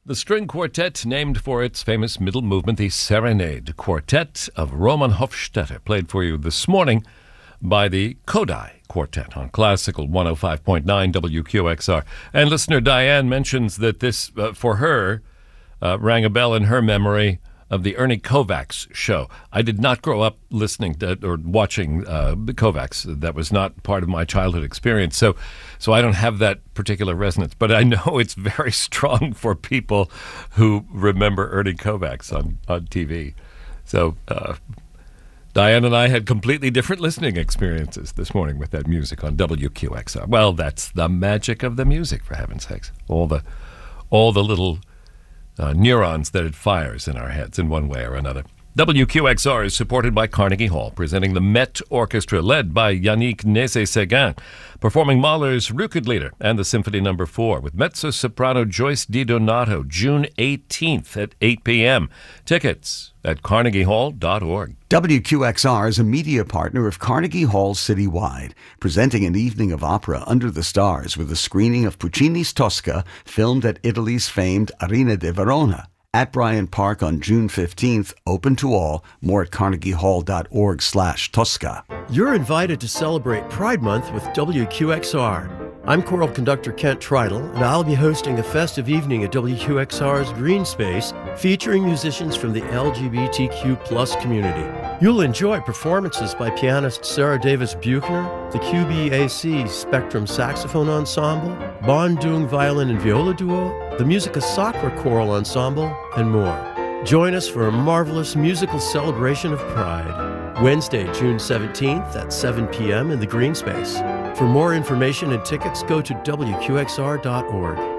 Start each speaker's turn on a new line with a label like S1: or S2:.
S1: The string quartet named for its famous middle movement, the Serenade Quartet of Roman Hofstetter, played for you this morning by the Kodai Quartet on Classical 105.9 WQXR. And listener Diane mentions that this, for her, rang a bell in her memory of the Ernie Kovacs show. I did not grow up listening to or watching the Kovacs. That was not part of my childhood experience. So I don't have that particular resonance. But I know it's very strong for people who remember Ernie Kovacs on TV. So Diane and I had completely different listening experiences this morning with that music on WQXR. Well, that's the magic of the music, for heaven's sakes. All the little neurons that it fires in our heads in one way or another. WQXR is supported by Carnegie Hall, presenting the Met Orchestra, led by Yannick Nézet-Séguin, performing Mahler's Rückenlieder and the Symphony No. 4 with mezzo-soprano Joyce DiDonato, June 18th at 8 p.m. Tickets at carnegiehall.org.
S2: WQXR is a media partner of Carnegie Hall Citywide, presenting an evening of opera under the stars with a screening of Puccini's Tosca, filmed at Italy's famed Arena de Verona. At Bryant Park on June 15th, open to all. More at carnegiehall.org/Tosca.
S3: You're invited to celebrate Pride Month with WQXR. I'm choral conductor Kent Tridle, and I'll be hosting a festive evening at WQXR's Green Space featuring musicians from the LGBTQ+ community. You'll enjoy performances by pianist Sarah Davis Buchner, the QBAC Spectrum Saxophone Ensemble, Bondung Violin and Viola Duo, the Musica Sacra Choral Ensemble, and more. Join us for a marvelous musical celebration of Pride. Wednesday, June 17th at 7 p.m. in the Green Space. For more information and tickets, go to WQXR.org.